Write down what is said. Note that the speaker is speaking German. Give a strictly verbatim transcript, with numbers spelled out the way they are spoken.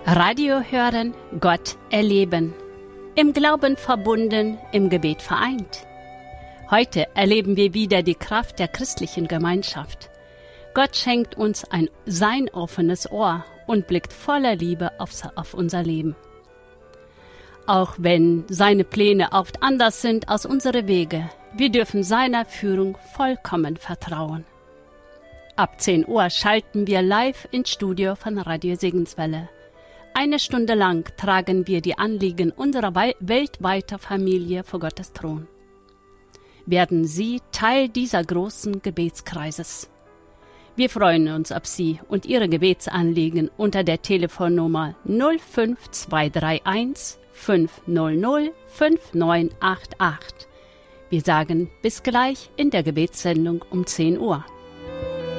Radio hören, Gott erleben. Im Glauben verbunden, im Gebet vereint. Heute erleben wir wieder die Kraft der christlichen Gemeinschaft. Gott schenkt uns ein sein offenes Ohr und blickt voller Liebe auf, auf unser Leben. Auch wenn seine Pläne oft anders sind als unsere Wege, wir dürfen seiner Führung vollkommen vertrauen. Ab zehn Uhr schalten wir live ins Studio von Radio Segenswelle. Eine Stunde lang tragen wir die Anliegen unserer weltweiten Familie vor Gottes Thron. Werden Sie Teil dieser großen Gebetskreises. Wir freuen uns auf Sie und Ihre Gebetsanliegen unter der Telefonnummer null fünf zwei drei eins fünf null null fünf neun acht acht. Wir sagen bis gleich in der Gebetssendung um zehn Uhr.